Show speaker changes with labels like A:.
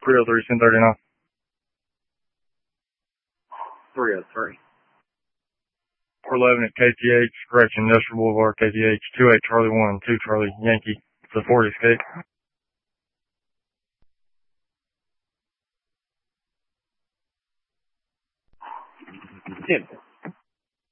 A: 303, 1039.
B: 303.
A: 411 at KTH, correction, Industrial Boulevard, KTH, 28 Charlie 1, 2 Charlie Yankee. It's a Ford Escape.
B: Tim.